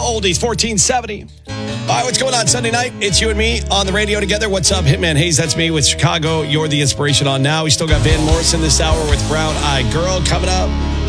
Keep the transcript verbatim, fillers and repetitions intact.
oldies, fourteen seventy. All right, what's going on Sunday night? It's you and me on the radio together. What's up, Hitman Hayes? That's me with Chicago. You're the inspiration on now. We still got Van Morrison this hour with Brown Eyed Girl coming up.